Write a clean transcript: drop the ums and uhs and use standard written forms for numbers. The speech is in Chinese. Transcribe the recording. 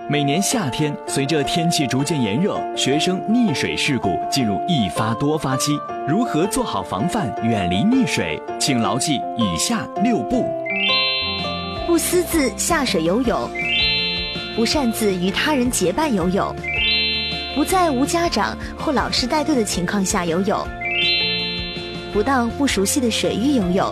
每年夏天，随着天气逐渐炎热，学生溺水事故进入一发多发期。如何做好防范，远离溺水？请牢记以下6不： 不私自下水游泳，不擅自与他人结伴游泳，不在无家长或老师带队的情况下游泳，不到不熟悉的水域游泳。